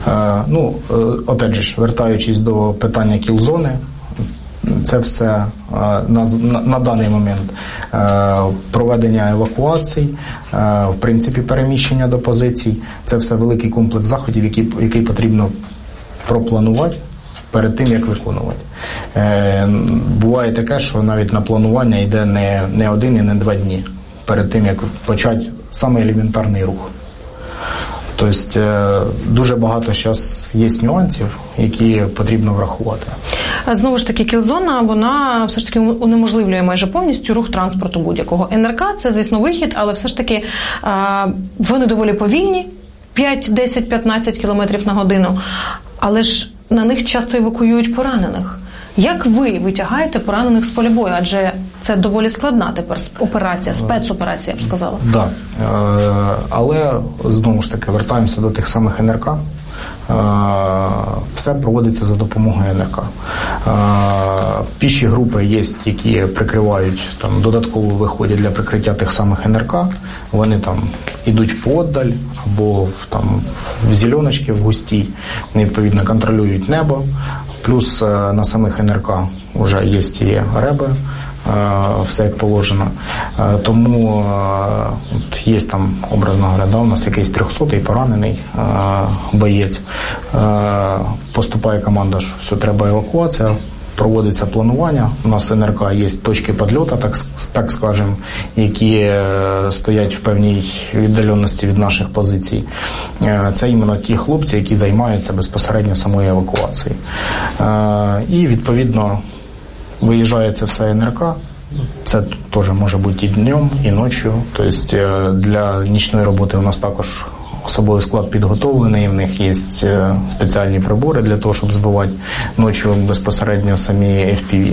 Опять же, вертаючись до питання кіл-зони, це все на даний момент проведення евакуацій, в принципі, переміщення до позицій. Це все великий комплекс заходів, який потрібно пропланувати перед тим, як виконувати. Буває таке, що навіть на планування йде не 1 і не 2 дні перед тим, як почати саме елементарний рух. Тобто дуже багато зараз є нюансів, які потрібно врахувати. Знову ж таки, кіл-зона, вона все ж таки унеможливлює майже повністю рух транспорту будь-якого. НРК – це, звісно, вихід, але все ж таки вони доволі повільні, 5, 10, 15 кілометрів на годину, але ж на них часто евакуюють поранених. Як ви витягаєте поранених з поля бою? Адже це доволі складна тепер операція, спецоперація, я б сказала. Так, але знову ж таки вертаємося до тих самих НРК. Все проводиться за допомогою НРК. Піші групи є, які прикривають, там, додатково виходять для прикриття тих самих НРК. Вони там йдуть поодаль або в зеленочки, в густій, відповідно контролюють небо. Плюс на самих НРК вже є і реби, все як положено. Тому є там, образно говоря, у нас якийсь 300-й поранений боєць. Поступає команда, що все, треба евакуація, проводиться планування. У нас НРК є точки підльоту, так скажемо, які стоять в певній віддаленості від наших позицій. Це іменно ті хлопці, які займаються безпосередньо самою евакуацією. І, відповідно, виїжджає це все НРК. Це теж може бути і днем, і ночі. Тобто для нічної роботи у нас також особовий склад підготовлений, в них є спеціальні прибори для того, щоб збивати ночі безпосередньо самі FPV.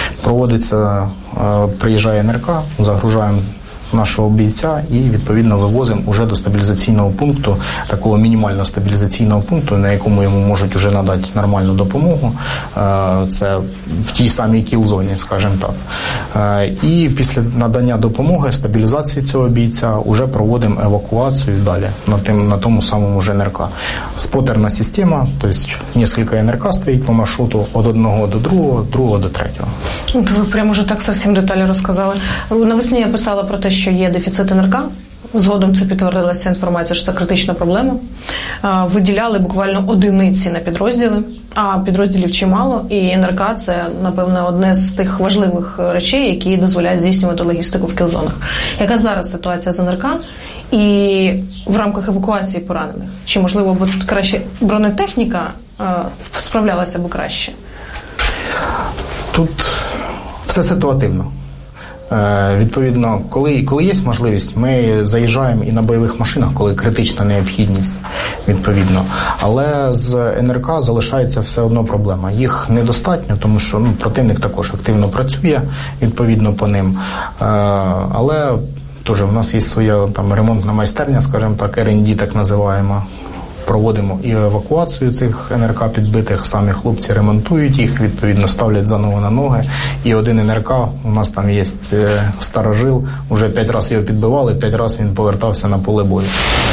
Приїжджає НРК, загружаємо нашого бійця і, відповідно, вивозимо уже до стабілізаційного пункту, такого мінімального стабілізаційного пункту, на якому йому можуть вже надати нормальну допомогу. Це в тій самій кіл-зоні, скажімо так. І після надання допомоги, стабілізації цього бійця, вже проводимо евакуацію далі, на тому самому ж НРК. Спотерна система, тобто кілька НРК стоїть по маршруту від одного до другого до третього. Ви прямо вже так зовсім деталі розказали. Навесні я писала про те, що є дефіцит НРК. Згодом це підтвердилася інформація, що це критична проблема. Виділяли буквально одиниці на підрозділи, а підрозділів чимало, і НРК – це, напевне, одне з тих важливих речей, які дозволяють здійснювати логістику в кіл-зонах. Яка зараз ситуація з НРК і в рамках евакуації поранених? Чи, можливо, краще бронетехніка справлялася б краще? Тут все ситуативно. Відповідно, коли є можливість, ми заїжджаємо і на бойових машинах, коли критична необхідність, відповідно. Але з НРК залишається все одно проблема. Їх недостатньо, тому що противник також активно працює, відповідно, по ним. Але теж в нас є своя ремонтна майстерня, скажімо так, R&D так називаємо. Проводимо і евакуацію цих НРК підбитих, самі хлопці ремонтують їх, відповідно ставлять заново на ноги. І один НРК, у нас там є старожил, вже 5 разів його підбивали, 5 разів він повертався на поле бою.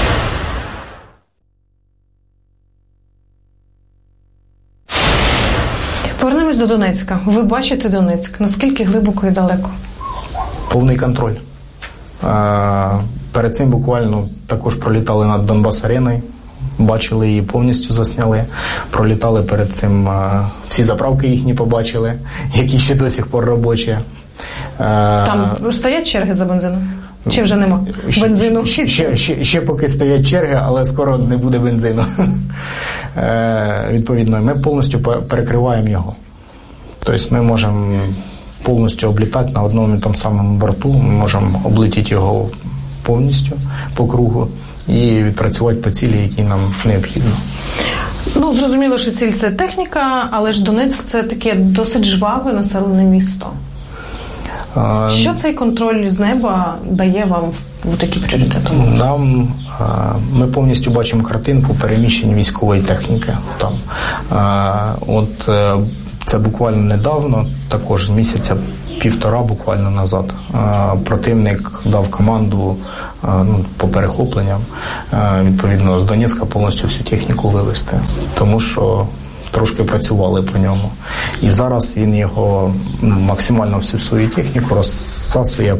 Повернемось до Донецька. Ви бачите Донецьк. Наскільки глибоко і далеко? Повний контроль. Перед цим буквально також пролітали над Донбас-ареною. Бачили її, повністю засняли. Пролітали перед цим, всі заправки їхні побачили, які ще до сих пор робочі. Там стоять черги за бензином? Чи вже нема бензину? Ще поки стоять черги, але скоро не буде бензину. Відповідно, ми повністю перекриваємо його. Тобто ми можемо повністю облітати на одному і тому самому борту, ми можемо облетіти його повністю по кругу і відпрацювати по цілі, які нам необхідно. Зрозуміло, що ціль – це техніка, але ж Донецьк – це таке досить жваве населене місто. Що цей контроль з неба дає вам в такі пріоритети? Ми повністю бачимо картинку переміщень військової техніки. це буквально недавно, також місяця півтора буквально назад, противник дав команду по перехопленням, відповідно, з Донецька повністю всю техніку вивезти, тому що трошки працювали по ньому. І зараз він його максимально всю свою техніку розсасує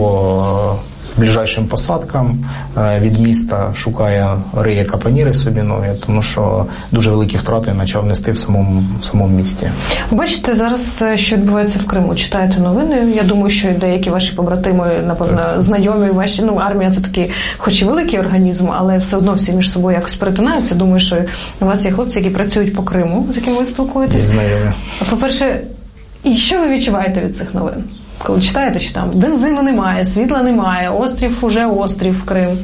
по ближайшим посадкам від міста, риє капоніри собі нові, тому що дуже великі втрати почав нести в самому місті. Бачите, зараз що відбувається в Криму, читаєте новини, я думаю, що деякі ваші побратими, напевно, знайомі ваші, армія це такий, хоч і великий організм, але все одно всі між собою якось перетинаються. Думаю, що у вас є хлопці, які працюють по Криму, з якими ви спілкуєтесь. Знайомі. По-перше, і що ви відчуваєте від цих новин? Коли читаєте, що там бензину немає, світла немає, острів Крим.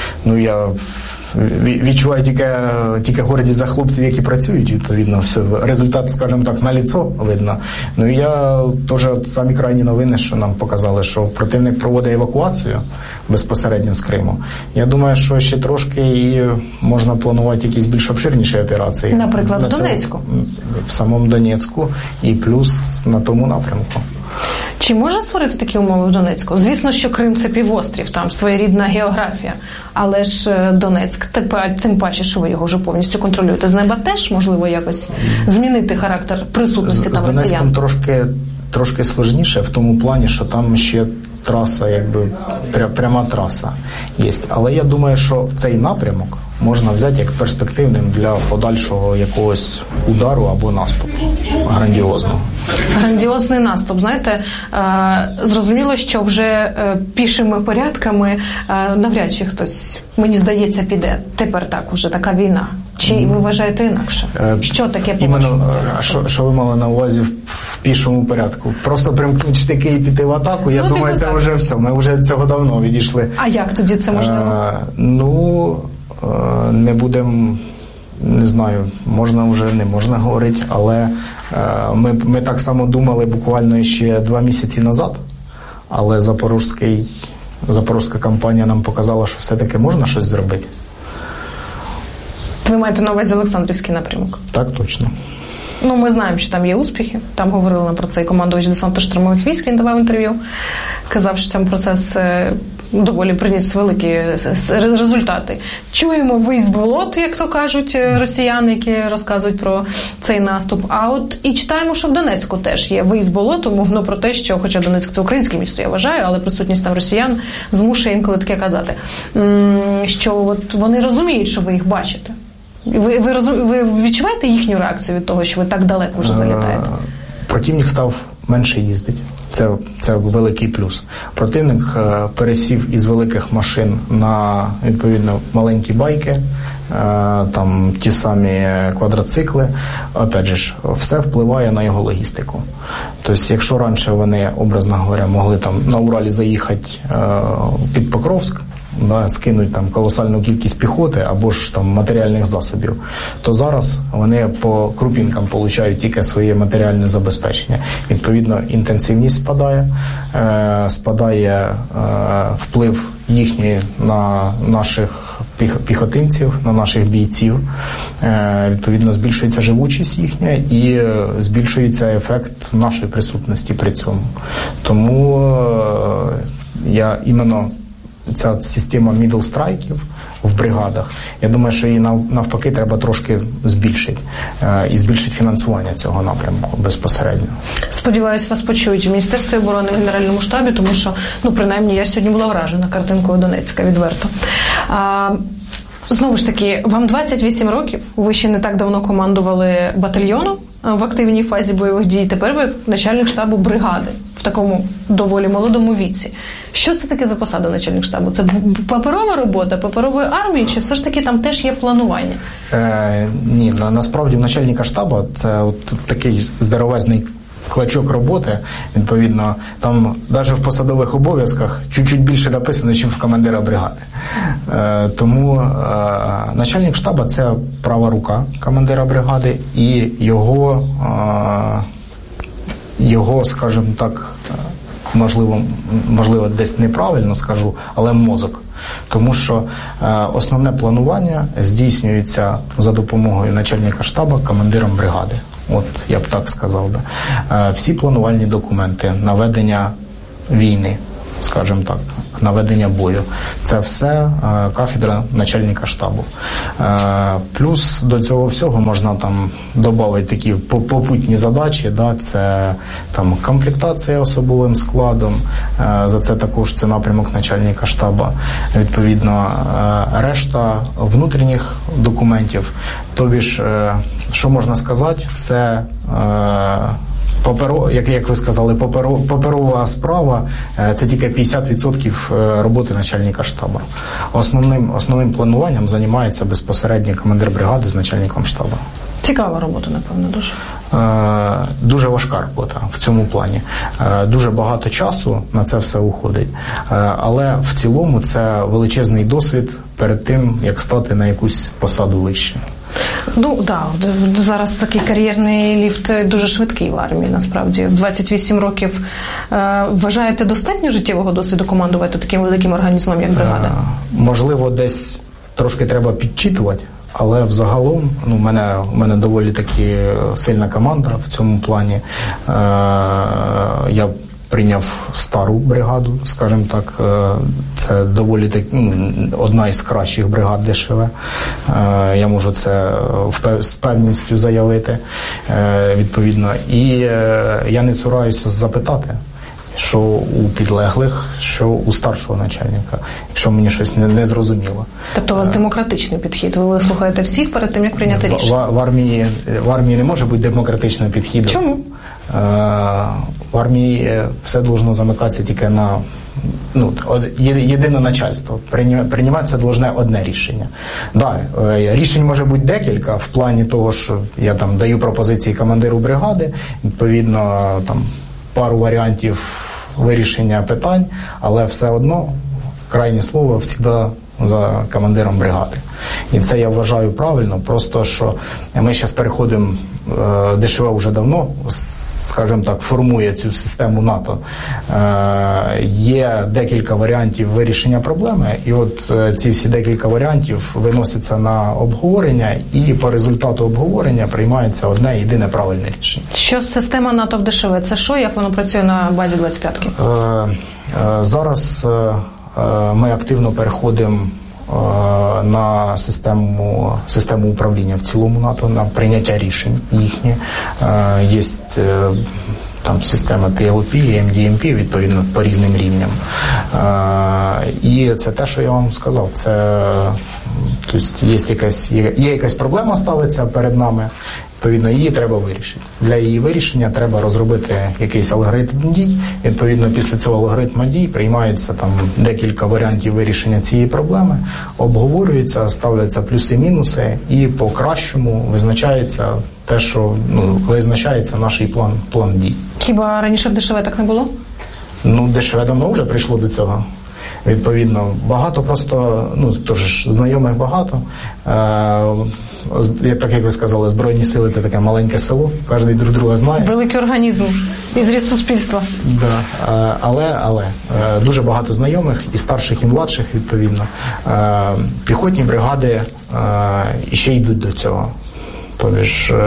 Я відчуваю тільки гордість за хлопців, які працюють, відповідно, все. Результат, скажімо так, на ліцо видно. Я теж самі крайні новини, що нам показали, що противник проводить евакуацію безпосередньо з Криму. Я думаю, що ще трошки і можна планувати якісь більш обширніші операції. Наприклад, в Донецьку? В самому Донецьку і плюс на тому напрямку. Чи може створити такі умови в Донецьку? Звісно, що Крим – це півострів, там своєрідна географія. Але ж Донецьк, тим паче, що ви його вже повністю контролюєте. З неба теж можливо якось змінити характер присутності там росіян? З Донецьком трошки складніше в тому плані, що там ще траса, пряма траса є. Але я думаю, що цей напрямок можна взяти як перспективним для подальшого якогось удару або наступу грандіозного. Грандіозний наступ. Знаєте, зрозуміло, що вже пішими порядками навряд чи хтось, мені здається, піде. Тепер так, уже така війна. Чи ви вважаєте інакше? Що таке по-вашому? Що ви мали на увазі в пішому порядку? Просто примкнути штики і піти в атаку? Я думаю, це вже все. Ми вже цього давно відійшли. А як тоді це можливо? Не будемо, не знаю, можна вже, не можна говорити, але ми так само думали буквально ще 2 місяці назад, але запорізька кампанія нам показала, що все-таки можна щось зробити. Ви маєте на увазі Олександрівський напрямок? Так, точно. Ми знаємо, що там є успіхи. Там говорили нам про це і командувач десантно-штурмових військ, він давав інтерв'ю. Казав, що цей процес доволі приніс великі результати. Чуємо виїзд болот, як то кажуть росіяни, які розказують про цей наступ. А от і читаємо, що в Донецьку теж є виїзд болоту, мовно про те, що, хоча Донецьк це українське місто, я вважаю, але присутність там росіян змушує інколи таке казати. Що от вони розуміють, що ви їх бачите. Ви відчуваєте їхню реакцію від того, що ви так далеко вже залітаєте? Противник став менше їздити. Це великий плюс. Противник пересів із великих машин на, відповідно, маленькі байки, там ті самі квадроцикли. Опять же, все впливає на його логістику. Тобто, якщо раніше вони, образно говоря, могли там на Уралі заїхати під Покровськ, скинуть там колосальну кількість піхоти або ж там матеріальних засобів, то зараз вони по крупінкам получають тільки своє матеріальне забезпечення. Відповідно, інтенсивність спадає вплив їхній на наших піхотинців, на наших бійців. Відповідно, збільшується живучість їхня і збільшується ефект нашої присутності при цьому. Тому я іменно ця система мідл-страйків в бригадах, я думаю, що її навпаки треба трошки збільшити. І збільшити фінансування цього напрямку безпосередньо. Сподіваюсь, вас почують в Міністерстві оборони, в Генеральному штабі, тому що, принаймні, я сьогодні була вражена картинкою Донецька, відверто. Знову ж таки, вам 28 років, ви ще не так давно командували батальйоном в активній фазі бойових дій, тепер ви начальник штабу бригади в такому доволі молодому віці. Що це таке за посада начальник штабу? Це паперова робота, паперової армії, чи все ж таки там теж є планування? Ні, насправді начальника штабу це от такий здоровезний клочок роботи, відповідно, там навіть в посадових обов'язках чуть-чуть більше написано, ніж в командира бригади. Тому начальник штабу – це права рука командира бригади і його, скажімо так, можливо, десь неправильно скажу, але мозок. Тому що основне планування здійснюється за допомогою начальника штабу командиром бригади. От я б так сказав би. Всі планувальні документи, наведення війни, скажімо так, наведення бою. Це все кафедра начальника штабу. Плюс до цього всього можна там додати такі попутні задачі, да, це там комплектація особовим складом, за це також це напрямок начальника штабу. Відповідно, решта внутрішніх документів, тобі ж, що можна сказати, це як ви сказали, паперова справа – це тільки 50% роботи начальника штабу. Основним плануванням займається безпосередньо командир бригади з начальником штабу. Цікава робота, напевно, дуже. Дуже важка робота в цьому плані. Дуже багато часу на це все уходить. Але в цілому це величезний досвід перед тим, як стати на якусь посаду вище. Ну, да, зараз такий кар'єрний ліфт дуже швидкий в армії, насправді. В 28 років вважаєте достатньо життєвого досвіду командувати таким великим організмом, як бригада? Можливо, десь трошки треба підчитувати, але взагалом, в мене доволі таки сильна команда в цьому плані. Я прийняв стару бригаду, скажімо так, це доволі одна із кращих бригад ДШВ. Я можу це з певністю заявити, відповідно. І я не цураюся запитати, що у підлеглих, що у старшого начальника, якщо мені щось не зрозуміло. Тобто у вас демократичний підхід? Ви слухаєте всіх перед тим, як прийняти рішення? В армії не може бути демократичного підходу. Чому? В армії все должно замикатися тільки на єдине начальство. Прийматися должне одне рішення. Да, рішень може бути декілька в плані того, що я там даю пропозиції командиру бригади, відповідно там пару варіантів вирішення питань, але все одно крайнє слово завжди за командиром бригади. І це я вважаю правильно, просто що ми зараз переходимо, ДШВ вже давно, скажімо так, формує цю систему НАТО. Є декілька варіантів вирішення проблеми, і от ці всі декілька варіантів виносяться на обговорення, і по результату обговорення приймається одне єдине правильне рішення. Що система НАТО в ДШВ? Це що, як воно працює на базі 25-ки? Зараз ми активно переходимо на систему управління в цілому НАТО, на прийняття рішень їхні. Є там система TLP і MDMP, відповідно, по різним рівням. І це те, що я вам сказав. Це, тобто, є якась проблема ставиться перед нами, відповідно, її треба вирішити. Для її вирішення треба розробити якийсь алгоритм дій. Відповідно, після цього алгоритму дій приймається там декілька варіантів вирішення цієї проблеми, обговорюється, ставляться плюси-мінуси, і по кращому визначається те, що визначається наш план дій. Хіба раніше в ДШВ так не було? ДШВ давно вже прийшло до цього. Відповідно, багато просто, тож знайомих багато. Так як ви сказали, Збройні сили – це таке маленьке село, кожен друг друга знає. Великий організм і зріст суспільства. Да. Але дуже багато знайомих, і старших, і младших, відповідно. Піхотні бригади ще йдуть до цього. Тобто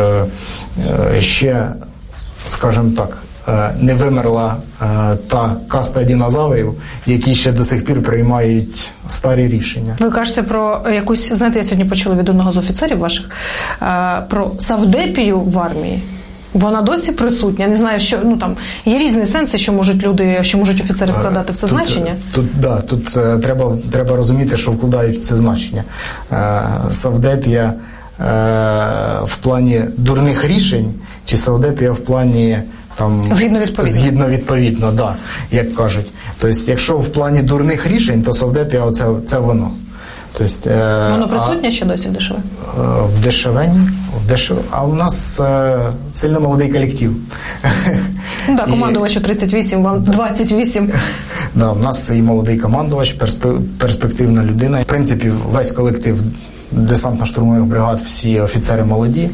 ще, скажімо так, не вимерла та каста динозаврів, які ще до сих пір приймають старі рішення. Ви кажете про якусь, знаєте, я сьогодні почула від одного з офіцерів ваших, про савдепію в армії. Вона досі присутня. Не знаю, що, там є різні сенси, що можуть офіцери вкладати в це значення. Тут треба розуміти, що вкладають в це значення. Савдепія в плані дурних рішень, чи савдепія в плані згідно відповідно, да, як кажуть. Тобто, якщо в плані дурних рішень, то совдепія це воно. Тобто, воно присутнє ще досі в ДШВ? В ДШВ ні. А у нас сильно молодий колектив. Командувачу 38, вам 28. У нас і молодий командувач, перспективна людина. В принципі, весь колектив десантно-штурмових бригад всі офіцери молоді,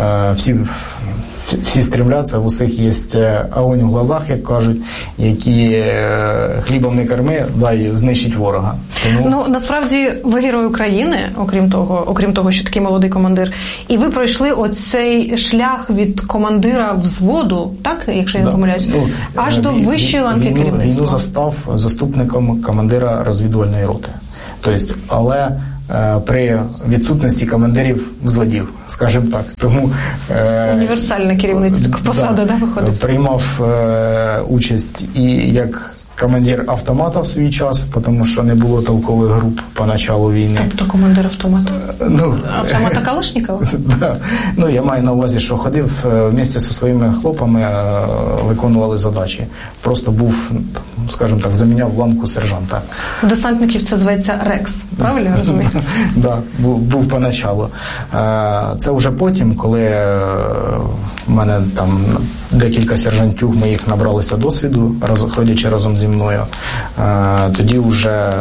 всі стрімляться, в усіх є огонь у глазах, як кажуть, які хлібом не корми, дай знищить ворога. Тому... насправді, ви герой України, окрім того, що такий молодий командир, і ви пройшли оцей шлях від командира взводу, так, якщо я не помиляюсь, аж до вищої ланки керівництва. Війну застав заступником командира розвідувальної роти. Тобто, але при відсутності командирів взводів, скажімо так. Тому універсальна керівництва посада, виходить? Приймав участь і як командир автомата в свій час, тому що не було толкових груп по началу війни. Тобто командир автомата? Автомата Калашникова? Да. Я маю на увазі, що ходив вместе зі своїми хлопами, виконували задачі. Просто був, скажімо так, заміняв ланку сержанта. У десантників це зветься Рекс, правильно я розумію? Так, був поначалу. Це вже потім, коли в мене там декілька сержантів моїх набралися досвіду, ходячи разом зі мною. Тоді вже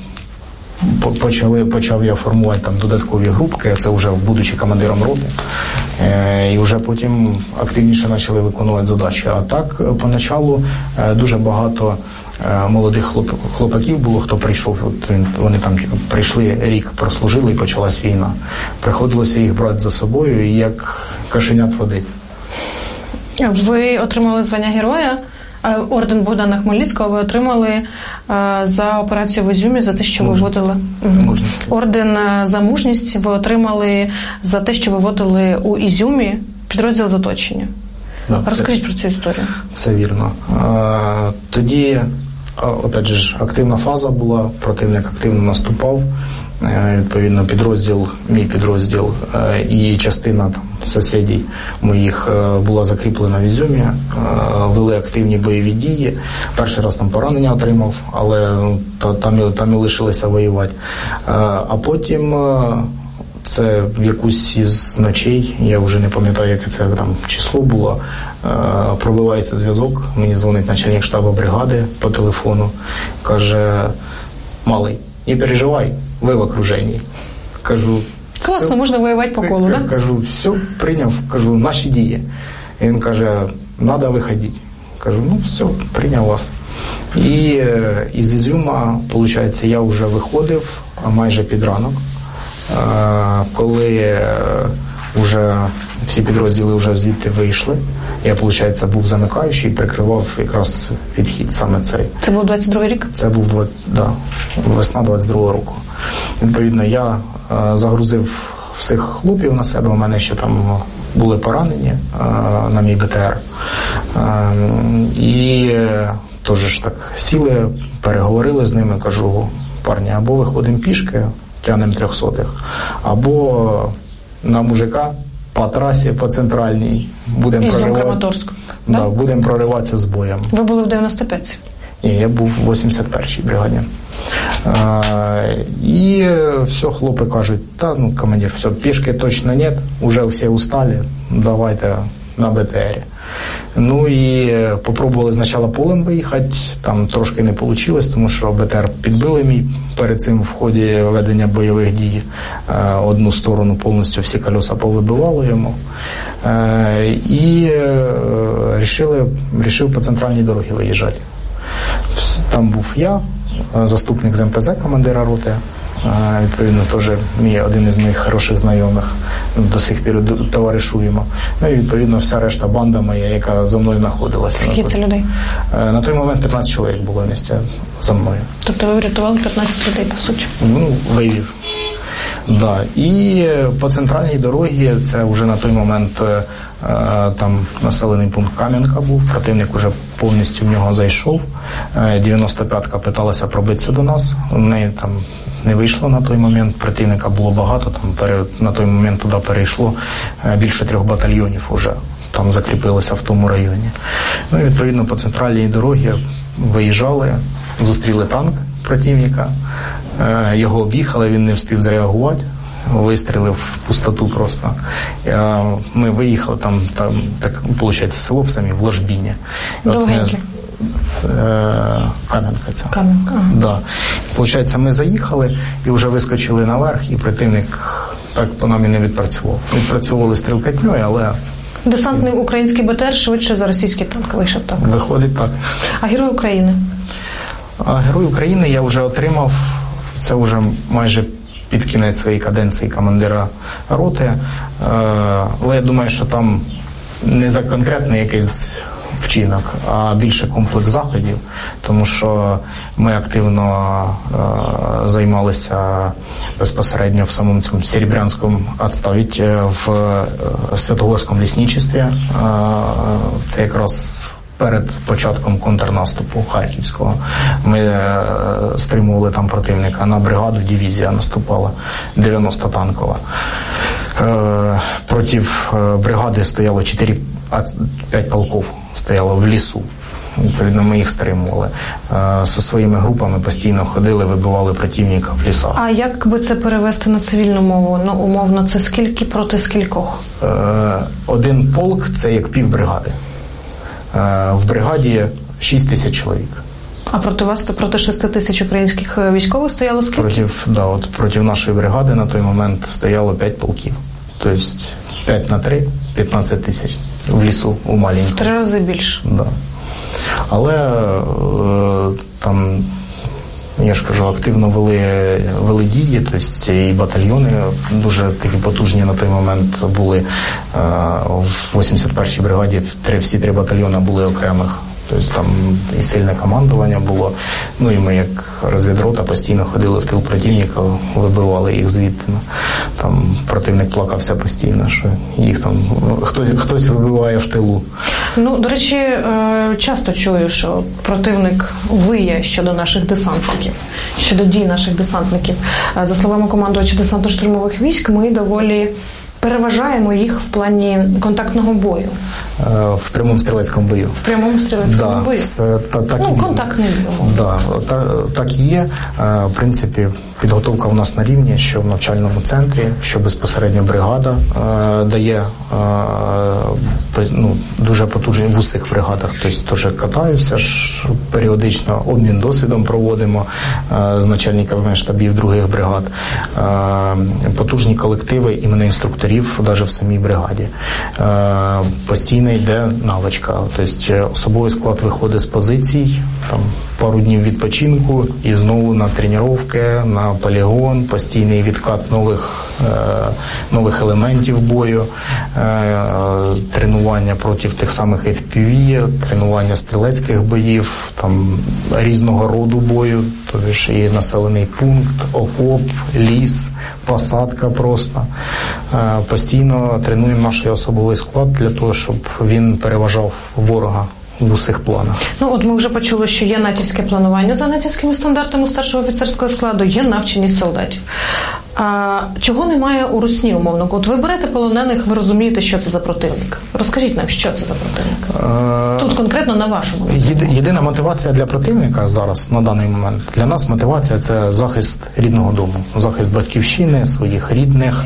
почав я формувати там додаткові групки, це вже будучи командиром роти. І вже потім активніше почали виконувати задачі. А так, поначалу дуже багато молодих хлопаків було, хто прийшов. Вони там прийшли, рік прослужили і почалась війна. Приходилося їх брати за собою і як кошенят водити. Ви отримали звання героя, орден Богдана Хмельницького ви отримали за операцію в Ізюмі, за те, що ви вводили. Орден за мужність ви отримали за те, що ви вводили у Ізюмі підрозділ з оточення. Да, розкажіть про цю історію. Все вірно. Тоді, опять же, активна фаза була, противник активно наступав. Відповідно, мій підрозділ і частина там сусідів моїх була закріплена в Ізюмі, вели активні бойові дії. Перший раз там поранення отримав, але там і лишилися воювати. А потім це в якусь із ночей, я вже не пам'ятаю, яке це там число було, пробивається зв'язок, мені дзвонить начальник штабу бригади по телефону, каже: "Малий, не переживай, ви в окруженні". Кажу: класно, можна воювати по колу, так? Кажу: все, прийняв, кажу: наші дії. І він каже: треба виходити. Кажу: все, прийняв вас. І із Ізюма, виходить, я вже виходив майже під ранок, коли вже всі підрозділи вже звідти вийшли. Я, виходить, був замикаючий, прикривав якраз відхід саме цей. Це був 22-й рік? Це був, весна 22-го року. Відповідно, я загрузив всіх хлопів на себе, у мене ще там були поранені на мій БТР. І теж ж так сіли, переговорили з ними, кажу: парні, або виходимо пішки, тягнемо 300-х, або на мужика по трасі, по центральній, будемо прориватися з боєм. Ви були в 95-й? Ні, я був в 81-й бригаді. І все, хлопи кажуть: командир, все, пішки точно нет, уже всі устали, давайте на БТРі. І попробували спочатку полем виїхати, там трошки не вийшло, тому що БТР підбили мій перед цим в ході ведення бойових дій. Одну сторону повністю всі колеса повибивало йому. І рішив по центральній дорозі виїжджати. Там був я, заступник з МПЗ командира роти, відповідно, теж один із моїх хороших знайомих, до сих пір товаришуємо. І, відповідно, вся решта банда моя, яка за мною знаходилася. Скільки це людей? На той момент 15 чоловік було в місті за мною. Тобто ви врятували 15 людей, по суті? Вивів. Да. І по центральній дорозі, це вже на той момент там населений пункт Кам'янка був, противник уже повністю в нього зайшов. 95-ка питалася пробитися до нас, у неї там не вийшло на той момент, противника було багато, на той момент туди перейшло більше 3 батальйонів уже, там закріпилися в тому районі. І відповідно по центральній дорозі виїжджали, зустріли танк противника, його об'їхали, він не встиг зреагувати, вистрілив в пустоту просто. Ми виїхали, там так, виходить, село в самі, в Ложбіні. Довгеньке. Кам'янка ця. Кам'янка. Да. Получається, ми заїхали і вже вискочили наверх, і противник так по нам і не відпрацював. Відпрацьовували стрілкатньою, але... Десантний український БТР швидше за російський танк вийшов, так? Виходить так. А Герой України? А Герой України я вже отримав, це вже майже під кінець своєї каденції командира роти, але я думаю, що там не за конкретний якийсь вчинок, а більше комплекс заходів, тому що ми активно займалися безпосередньо в самому цьому Серебрянському отставить в Святогорському лісничестві. Це якраз перед початком контрнаступу Харківського. Ми стримували там противника. На бригаду дивізія наступала 90 танкова. Проти бригади стояло 5 полків стояло в лісу. Відповідно, ми їх стримували. Зі своїми групами постійно ходили, вибивали противника в лісах. А як би це перевести на цивільну мову? Ну, умовно, це скільки проти скількох? Один полк – це як півбригади. В бригаді 6 тисяч чоловік. А проти вас, проти 6 тисяч українських військових стояло скільки? Проти нашої бригади на той момент стояло 5 полків. Тобто 5 на 3 – 15 тисяч в лісу у Малінку. В 3 рази більше. Да. Але там, я ж кажу, активно вели дії, тобто і батальйони дуже такі потужні на той момент були. В 81-й бригаді всі 3 батальйони були окремих. Тобто там і сильне командування було. Ну і ми, як розвідрота, постійно ходили в тил противника, вибивали їх звідти. Там противник плакався постійно, що їх там хтось вибиває в тилу. Ну, до речі, часто чую, що противник виє щодо наших десантників, щодо дій наших десантників. За словами командувача десантно-штурмових військ, ми доволі переважаємо їх в плані контактного бою. В прямому стрілецькому бою. В прямому стрілецькому бою. Контактний бій. Так і є. В принципі, підготовка у нас на рівні, що в навчальному центрі, що безпосередньо бригада дає дуже потужні в усіх бригадах. Тобто теж катаюся, періодично обмін досвідом проводимо з начальниками штабів других бригад. Потужні колективи іменно інструкторів навіть в самій бригаді. Постійно йде навичка. Тобто особовий склад виходить з позицій, там пару днів відпочинку і знову на тренування, на полігон, постійний відкат нових елементів бою, тренування проти тих самих FPV, тренування стрілецьких боїв, там різного роду бою, тобто і населений пункт, окоп, ліс, посадка просто. Постійно тренуємо наш особовий склад для того, щоб він переважав ворога в усіх планах. Ну, от ми вже почули, що є натівське планування за натівськими стандартами старшого офіцерського складу, є навченість солдатів. А чого немає у Русні, умовно? От ви берете полонених, ви розумієте, що це за противник. Розкажіть нам, що це за противник? Тут конкретно на вашому. Єдина мотивація для противника зараз, на даний момент, для нас мотивація – це захист рідного дому, захист батьківщини, своїх рідних,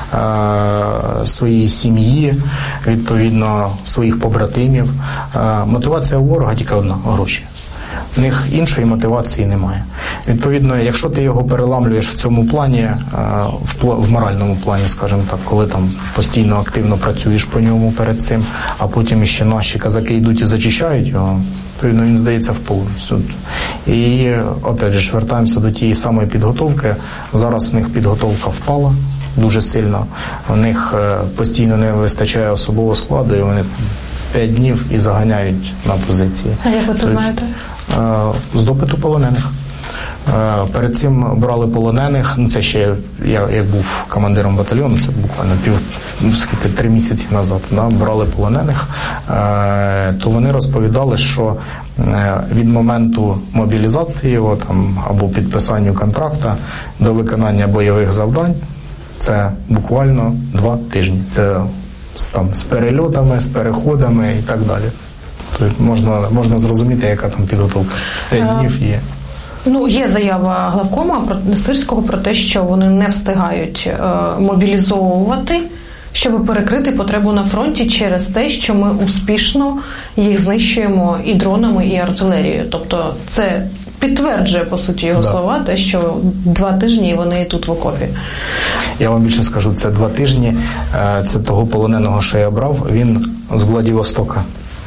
своєї сім'ї, відповідно, своїх побратимів. Мотивація у ворога тільки одна – гроші. В них іншої мотивації немає. Відповідно, якщо ти його переламлюєш в цьому плані, в моральному плані, скажімо так, коли там постійно активно працюєш по ньому перед цим, а потім ще наші казаки йдуть і зачищають його, відповідно, він здається в повністю. І, опять же, вертаємося до тієї самої підготовки. Зараз у них підготовка впала дуже сильно. У них постійно не вистачає особового складу, і вони 5 днів і заганяють на позиції. А як ви це знаєте? З допиту полонених. Перед цим брали полонених, це ще я як був командиром батальйону, це буквально 3 місяці назад, брали полонених, то вони розповідали, що від моменту мобілізації його, там, або підписання контракту до виконання бойових завдань це буквально 2 тижні. Це там з перельотами, з переходами і так далі. Тобто можна зрозуміти, яка там підготовка. 5 днів є. Ну, є заява главкома Сирського про те, що вони не встигають мобілізовувати щоб перекрити потребу на фронті через те, що ми успішно їх знищуємо і дронами, і артилерією. Тобто це підтверджує, по суті, його слова, те, що 2 тижні вони тут в окопі. Я вам більше скажу, це 2 тижні, це того полоненого, що я брав, він з Владивостока.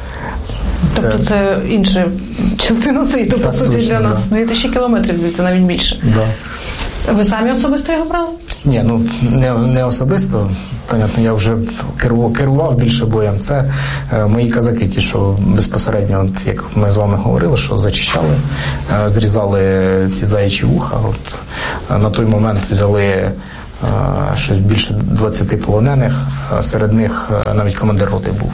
Тобто це інша частина світу, по суті, точно, для нас. 2000 кілометрів звідти, навіть більше. Да. Ви самі особисто його брали? Ні, не особисто. Понятно, я вже керував більше боєм. Це мої казаки, ті, що безпосередньо, от, як ми з вами говорили, що зачищали, зрізали ці заячі вуха. От, на той момент взяли щось більше 20 полонених, серед них навіть командир роти був.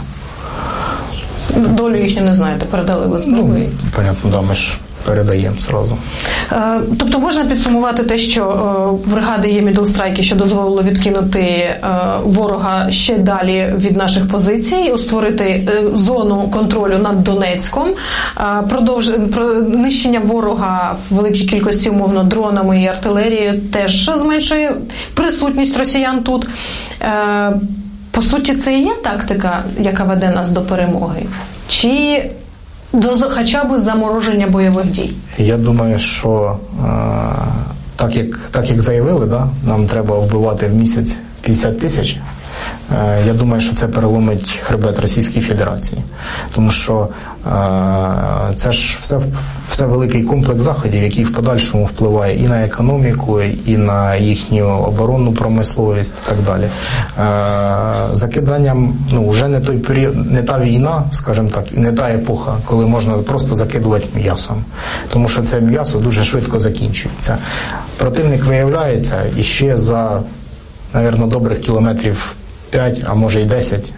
Долю їхню не знаєте, передали ви знову? Понятно, да, ми ж передаємо зразу. Тобто можна підсумувати те, що в бригади є мідлстрайки, що дозволило відкинути ворога ще далі від наших позицій, створити зону контролю над Донецьком, нищення ворога в великій кількості, умовно, дронами і артилерією теж зменшує присутність росіян тут. По суті, це і є тактика, яка веде нас до перемоги? Чи до хоча б замороження бойових дій? Я думаю, що так як заявили, да, нам треба вбивати в місяць 50 тисяч. Я думаю, що це переломить хребет Російської Федерації. Тому що це ж все великий комплекс заходів, який в подальшому впливає і на економіку, і на їхню оборонну промисловість і так далі. Закиданням, вже не той період, не та війна, скажімо так, і не та епоха, коли можна просто закидувати м'ясом. Тому що це м'ясо дуже швидко закінчується. Противник виявляється і ще за, мабуть, добрих кілометрів 5, а може й 10,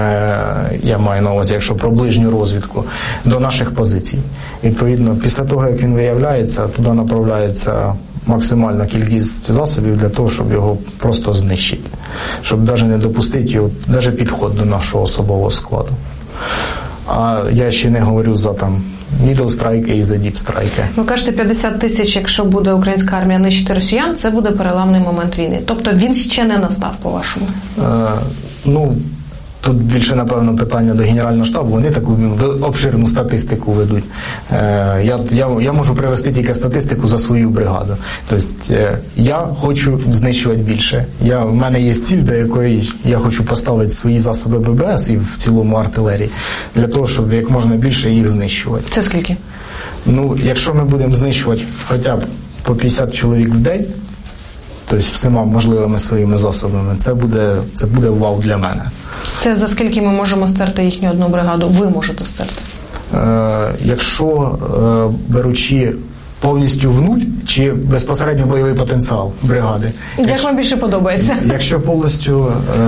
я маю на увазі, якщо про ближню розвідку, до наших позицій. Відповідно, після того, як він виявляється, туди направляється максимальна кількість засобів для того, щоб його просто знищити. Щоб навіть не допустити його, навіть підход до нашого особового складу. А я ще не говорю за мідл-страйки і за діп-страйки. Ви кажете, 50 тисяч, якщо буде українська армія нищити росіян, це буде переламний момент війни. Тобто він ще не настав, по-вашому? Тут більше, напевно, питання до Генерального штабу. Вони таку обширну статистику ведуть. Я можу привести тільки статистику за свою бригаду. Тобто я хочу знищувати більше. В мене є ціль, до якої я хочу поставити свої засоби ББС і в цілому артилерії, для того, щоб як можна більше їх знищувати. Це скільки? Якщо ми будемо знищувати хоча б по 50 чоловік в день, тобто всіма можливими своїми засобами, це буде вау для мене. Це за скільки ми можемо стерти їхню одну бригаду? Ви можете стерти? Якщо беручи повністю в нуль, чи безпосередньо бойовий потенціал бригади? Як вам більше подобається? Якщо повністю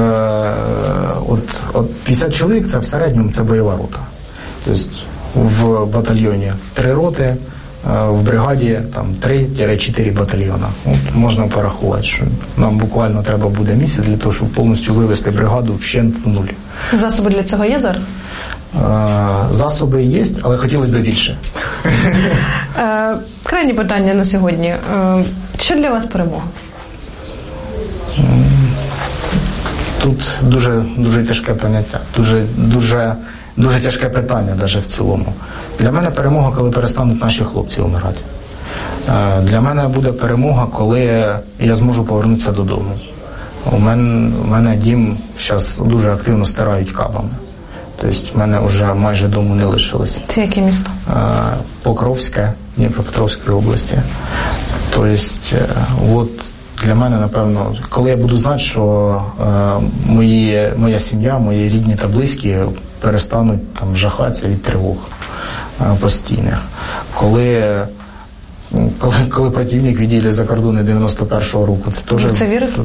от 50 чоловік, це в середньому це бойова рота. Тобто в батальйоні 3 роти, в бригаді 3-4 батальйона. Можна порахувати, що нам буквально треба буде місяць для того, щоб повністю вивести бригаду вщент в нуль. Засоби для цього є зараз? Засоби є, але хотілося б більше. Крайнє питання на сьогодні. Що для вас перемога? Тут дуже тяжке поняття, дуже тяжке питання навіть в цілому. Для мене перемога, коли перестануть наші хлопці вмирати. Для мене буде перемога, коли я зможу повернутися додому. У мене дім зараз дуже активно стирають кабами. Тобто в мене вже майже дому не лишилось. Це яке місто? Покровське, Дніпропетровської області. Тобто, для мене, напевно, коли я буду знати, що моя сім'я, мої рідні та близькі перестануть жахатися від тривог постійних. Коли противник відійде за кордони 91-го року, це теж... Ви в це вірите?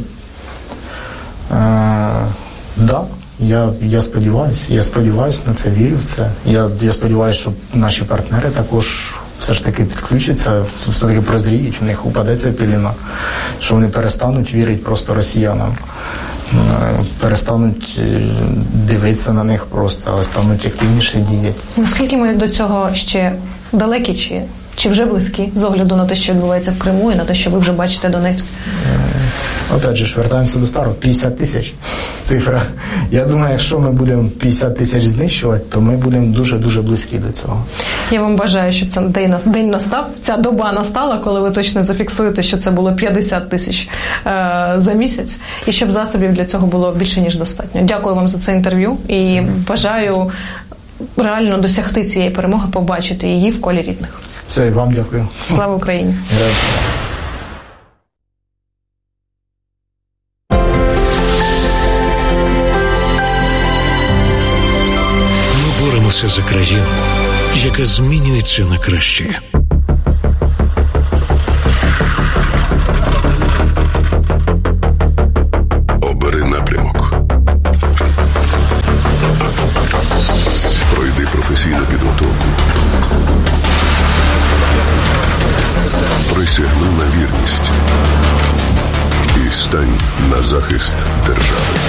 Так. Я сподіваюся на це, вірю в це. Я сподіваюся, що наші партнери також все ж таки підключаться, все таки прозріють, в них упаде ця пілена, що вони перестануть вірити просто росіянам, перестануть дивитися на них просто, а стануть активніше діяти. Наскільки ми до цього ще далекі, чи вже близькі, з огляду на те, що відбувається в Криму і на те, що ви вже бачите Донецьк? Опять же, вертаємося до старого, 50 тисяч цифра. Я думаю, якщо ми будемо 50 тисяч знищувати, то ми будемо дуже-дуже близькі до цього. Я вам бажаю, щоб цей день настав, ця доба настала, коли ви точно зафіксуєте, що це було 50 тисяч за місяць, і щоб засобів для цього було більше, ніж достатньо. Дякую вам за це інтерв'ю і бажаю реально досягти цієї перемоги, побачити її в колі рідних. Все, і вам дякую. Слава Україні! Ми боремося за країну, яка змінюється на краще. Обери напрямок. Пройди професійну підготовку. Присягни на вірність і стань на захист держави.